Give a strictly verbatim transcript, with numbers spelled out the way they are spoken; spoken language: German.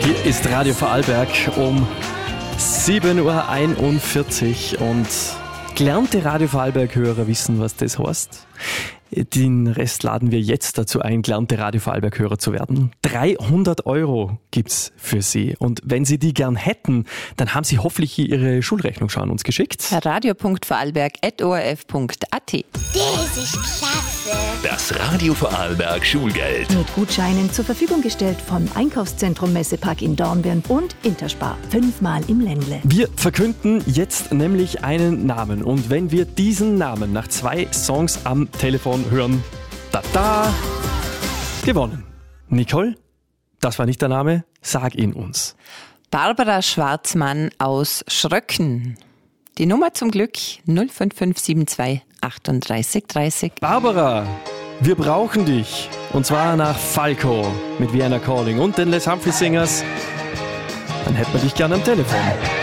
Hier ist Radio Vorarlberg um sieben Uhr einundvierzig und gelernte Radio Vorarlberg-Hörer wissen, was das heißt. Den Rest laden wir jetzt dazu ein, gelernte Radio Vorarlberg-Hörer zu werden. dreihundert Euro gibt's für Sie. Und wenn Sie die gern hätten, dann haben Sie hoffentlich Ihre Schulrechnung schon an uns geschickt. radio punkt vorarlberg at o r f punkt a t. Das ist klasse. Das Radio Vorarlberg Schulgeld. Mit Gutscheinen zur Verfügung gestellt vom Einkaufszentrum Messepark in Dornbirn und Interspar. Fünfmal im Ländle. Wir verkünden jetzt nämlich einen Namen. Und wenn wir diesen Namen nach zwei Songs am Telefon hören, da da, gewonnen. Nicole, das war nicht der Name, sag ihn uns. Barbara Schwarzmann aus Schröcken. Die Nummer zum Glück null fünf fünf sieben zwei achtunddreißig dreißig. Barbara, wir brauchen dich. Und zwar nach Falco mit Vienna Calling und den Les Humphrey Singers. Dann hätten wir dich gerne am Telefon.